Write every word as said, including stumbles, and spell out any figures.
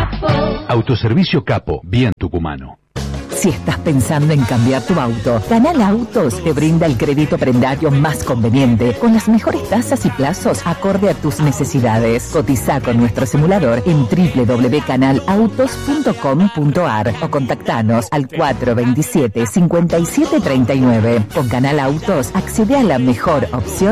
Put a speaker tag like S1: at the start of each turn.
S1: Autoservicio Capo, bien tucumano.
S2: Si estás pensando en cambiar tu auto, Canal Autos te brinda el crédito prendario más conveniente, con las mejores tasas y plazos acorde a tus necesidades. Cotiza con nuestro simulador en doble u doble u doble u punto canal autos punto com punto a r o contactanos al cuatro dos siete, cinco siete tres nueve. Con Canal Autos accede a la mejor opción